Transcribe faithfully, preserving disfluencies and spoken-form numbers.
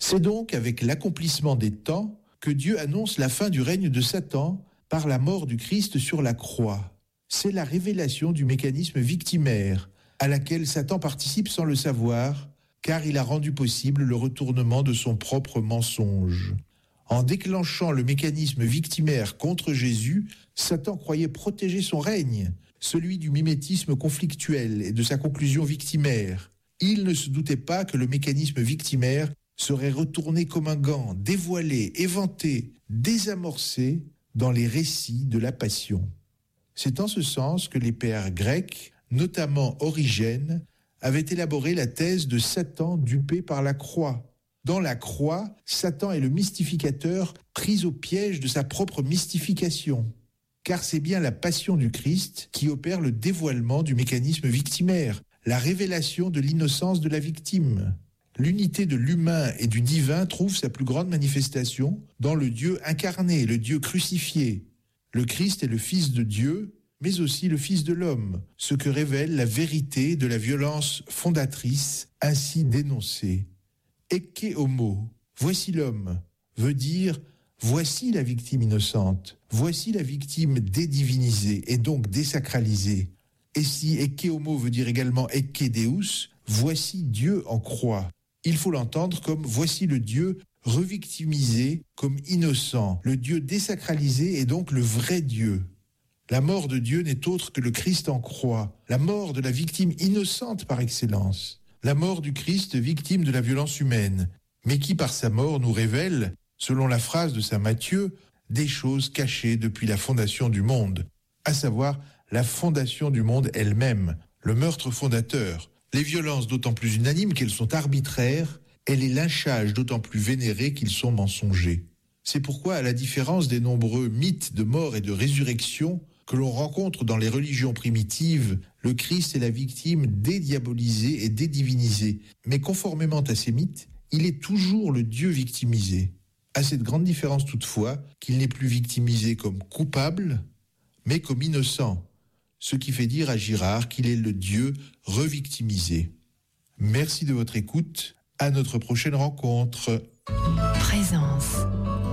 C'est donc avec l'accomplissement des temps que Dieu annonce la fin du règne de Satan par la mort du Christ sur la croix. C'est la révélation du mécanisme victimaire à laquelle Satan participe sans le savoir, car il a rendu possible le retournement de son propre mensonge. En déclenchant le mécanisme victimaire contre Jésus, Satan croyait protéger son règne, celui du mimétisme conflictuel et de sa conclusion victimaire. Il ne se doutait pas que le mécanisme victimaire serait retourné comme un gant, dévoilé, éventé, désamorcé dans les récits de la Passion. C'est en ce sens que les pères grecs, notamment Origène, avaient élaboré la thèse de Satan dupé par la croix. Dans la croix, Satan est le mystificateur pris au piège de sa propre mystification. Car c'est bien la passion du Christ qui opère le dévoilement du mécanisme victimaire, la révélation de l'innocence de la victime. L'unité de l'humain et du divin trouve sa plus grande manifestation dans le Dieu incarné, le Dieu crucifié. Le Christ est le Fils de Dieu, mais aussi le Fils de l'homme, ce que révèle la vérité de la violence fondatrice ainsi dénoncée. Ecce homo, voici l'homme, veut dire voici la victime innocente, voici la victime dédivinisée et donc désacralisée. Et si ecce homo veut dire également ecce deus, voici Dieu en croix. Il faut l'entendre comme voici le Dieu revictimisé comme innocent, le Dieu désacralisé et donc le vrai Dieu. La mort de Dieu n'est autre que le Christ en croix, la mort de la victime innocente par excellence. La mort du Christ, victime de la violence humaine, mais qui par sa mort nous révèle, selon la phrase de saint Matthieu, des choses cachées depuis la fondation du monde, à savoir la fondation du monde elle-même, le meurtre fondateur, les violences d'autant plus unanimes qu'elles sont arbitraires, et les lynchages d'autant plus vénérés qu'ils sont mensongers. C'est pourquoi, à la différence des nombreux mythes de mort et de résurrection que l'on rencontre dans les religions primitives, le Christ est la victime dédiabolisée et dédivinisée. Mais conformément à ces mythes, il est toujours le Dieu victimisé. À cette grande différence toutefois qu'il n'est plus victimisé comme coupable, mais comme innocent, ce qui fait dire à Girard qu'il est le Dieu revictimisé. Merci de votre écoute. À notre prochaine rencontre. Présence.